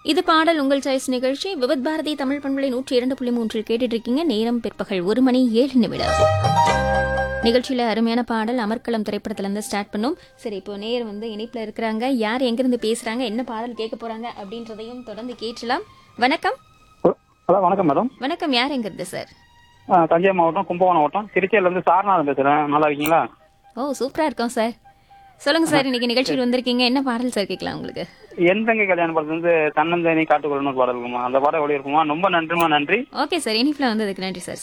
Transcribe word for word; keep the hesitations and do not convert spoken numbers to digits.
இது பாடல் உங்கள் சாய்ஸ் நிகழ்ச்சி விவத் பாரதி தமிழ் பண்பலை நூற்றி இரண்டு புள்ளி மூன்றில் கேட்டுட்டு இருக்கீங்க. நேரம் பிற்பகல் ஒரு மணி ஏழு நிமிடம். நிகழ்ச்சியில அருமையான பாடல் அமர்க்களம் திரைப்படத்துல இருந்து ஸ்டார்ட் பண்ணும். சரி, இப்போ நேர் வந்து இணைப்புல இருக்கிறாங்க. யார் எங்கிருந்து பேசுறாங்க, என்ன பாடல் கேட்க போறாங்க அப்படின்றதையும் தொடர்ந்து கேட்கலாம். வணக்கம். ஹலோ, வணக்கம் மேடம். வணக்கம், யார் எங்கிருந்து சார்? தஞ்சை மாவட்டம் கும்பகோணம் மாவட்டம் திருச்சியில இருந்து சாரநாதன் பேசுறேன். நல்லா இருக்கீங்களா? ஓ, சூப்பரா இருக்கோம் சார். சொல்லுங்க சார், இன்னைக்கு நிகழ்ச்சியில் வந்திருக்கீங்க, என்ன பாடல் சார் கேட்கலாம் உங்களுக்கு? என் தங்கை கல்யாண படத்துல இருந்து தன்னந்தேனி காட்டுக்குள்ளன்னு ஒரு பாடல் இருக்குமா, அந்த பாடம் எப்படி இருக்குமா? ரொம்ப நன்றிமா. நன்றி. ஓகே சார், இனிப்புல வந்ததுக்கு நன்றி சார்.